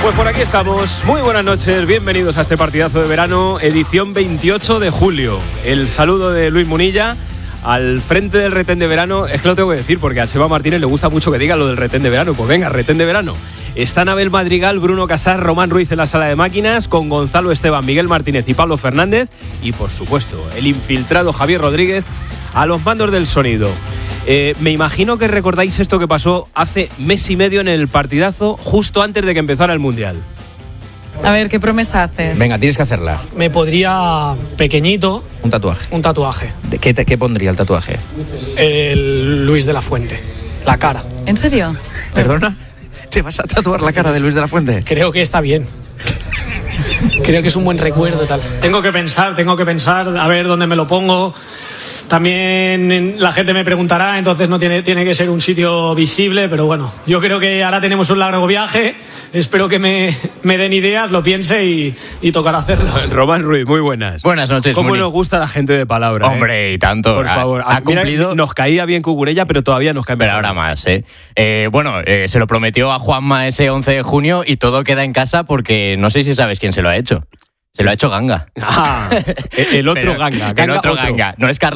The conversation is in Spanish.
Pues por aquí estamos. Muy buenas noches, bienvenidos a este partidazo de verano, edición 28 de julio. El saludo de Luis Munilla al frente del retén de verano. Es que lo tengo que decir porque a Chema Martínez le gusta mucho que diga lo del retén de verano. Pues venga, retén de verano. Están Abel Madrigal, Bruno Casar, Román Ruiz en la sala de máquinas, con Gonzalo Esteban, Miguel Martínez y Pablo Fernández. Y por supuesto, el infiltrado Javier Rodríguez a los mandos del sonido. Me imagino que recordáis esto que pasó hace mes y medio en el partidazo, justo antes de que empezara el Mundial. A ver, ¿qué promesa haces? Venga, tienes que hacerla. Me podría, pequeñito, Un tatuaje. un tatuaje. ¿Qué pondría el tatuaje? El Luis de la Fuente. La cara. ¿En serio? ¿Perdona? ¿Te vas a tatuar la cara de Luis de la Fuente? Creo que está bien. Creo que es un buen recuerdo y tal. Tengo que pensar a ver dónde me lo pongo. También la gente me preguntará, entonces no tiene que ser un sitio visible, pero bueno, yo creo que ahora tenemos un largo viaje. Espero que me den ideas, lo piense y tocará hacerlo. Román Ruiz, muy buenas. Buenas noches, ¿Cómo Muni? nos gusta la gente de palabra? Hombre, y tanto. Por favor. Ha Mira, cumplido. nos caía bien Cucurella, pero todavía nos cae Pero mejor. ahora más, ¿eh? Se lo prometió a Juanma ese 11 de junio y todo queda en casa porque no sé si sabes quién se lo ha hecho. Se lo ha hecho Ganga. Ah, el otro Pero Ganga. El otro Ganga. No es Carlos